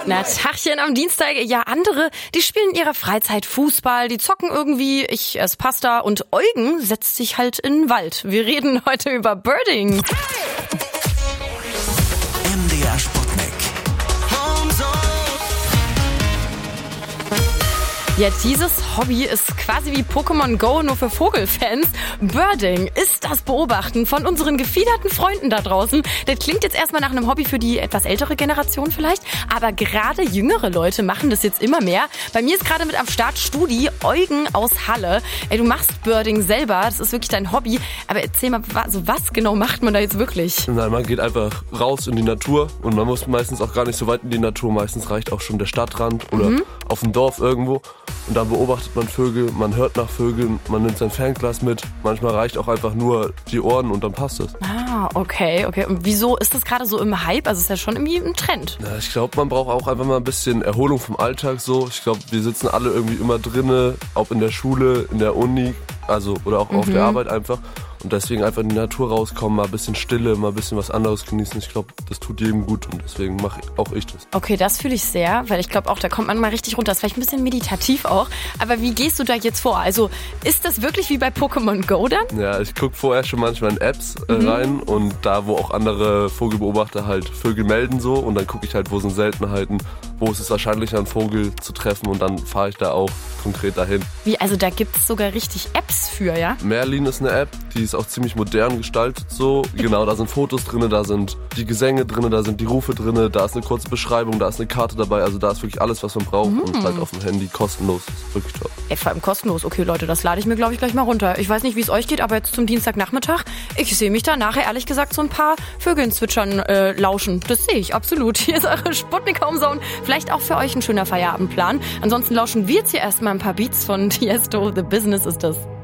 Na, Tachchen am Dienstag. Ja, andere, die spielen in ihrer Freizeit Fußball, die zocken irgendwie, ich esse Pasta und Eugen setzt sich halt in den Wald. Wir reden heute über Birding. MDR Sputnik. Ja, dieses Hobby ist quasi wie Pokémon Go, nur für Vogelfans. Birding ist das Beobachten von unseren gefiederten Freunden da draußen. Das klingt jetzt erstmal nach einem Hobby für die etwas ältere Generation vielleicht, aber gerade jüngere Leute machen das jetzt immer mehr. Bei mir ist gerade mit am Start Studi, Eugen aus Halle. Ey, du machst Birding selber, das ist wirklich dein Hobby, aber erzähl mal, was genau macht man da jetzt wirklich? Nein, man geht einfach raus in die Natur und man muss meistens auch gar nicht so weit in die Natur. Meistens reicht auch schon der Stadtrand oder auf dem Dorf irgendwo. Und dann beobachtet man Vögel, man hört nach Vögeln, man nimmt sein Fernglas mit. Manchmal reicht auch einfach nur die Ohren und dann passt es. Ah, okay. Und wieso ist das gerade so im Hype? Also ist ja schon irgendwie ein Trend. Ja, ich glaube, man braucht auch einfach mal ein bisschen Erholung vom Alltag so. Ich glaube, wir sitzen alle irgendwie immer drinne, auch in der Schule, in der Uni, also oder auch auf der Arbeit einfach. Und deswegen einfach in die Natur rauskommen, mal ein bisschen Stille, mal ein bisschen was anderes genießen. Ich glaube, das tut jedem gut und deswegen mache auch ich das. Okay, das fühle ich sehr, weil ich glaube auch, da kommt man mal richtig runter. Das ist vielleicht ein bisschen meditativ auch. Aber wie gehst du da jetzt vor? Also ist das wirklich wie bei Pokémon Go dann? Ja, ich gucke vorher schon manchmal in Apps rein und da, wo auch andere Vogelbeobachter halt Vögel melden so und dann gucke ich halt, wo sind Seltenheiten, wo ist es wahrscheinlicher, einen Vogel zu treffen und dann fahre ich da auch konkret dahin. Wie, also da gibt es sogar richtig Apps für, ja? Merlin ist eine App, die ist auch ziemlich modern gestaltet so. Genau, da sind Fotos drin, da sind die Gesänge drin, da sind die Rufe drin, da ist eine kurze Beschreibung, da ist eine Karte dabei. Also da ist wirklich alles, was man braucht und halt auf dem Handy kostenlos. Das ist wirklich toll. Ey, vor allem kostenlos. Okay, Leute, das lade ich mir, glaube ich, gleich mal runter. Ich weiß nicht, wie es euch geht, aber jetzt zum Dienstagnachmittag, ich sehe mich da nachher, ehrlich gesagt, so ein paar Vögeln zwitschern lauschen. Das sehe ich, absolut. Hier ist eure Sputnik Homezone. Vielleicht auch für euch ein schöner Feierabendplan. Ansonsten lauschen wir jetzt hier erstmal ein paar Beats von Tiesto. The Business ist das.